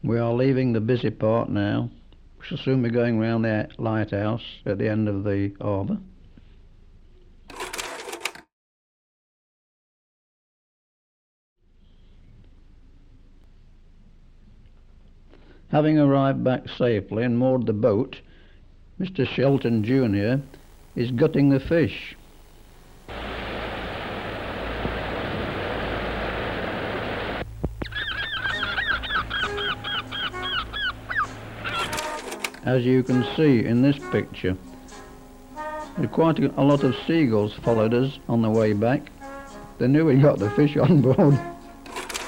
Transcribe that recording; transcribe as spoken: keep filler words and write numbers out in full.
We are leaving the busy part now. We shall soon be going round the lighthouse at the end of the harbour. Having arrived back safely and moored the boat, Mister Shelton Junior is gutting the fish. As you can see in this picture, quite a lot of seagulls followed us on the way back. They knew we got the fish on board.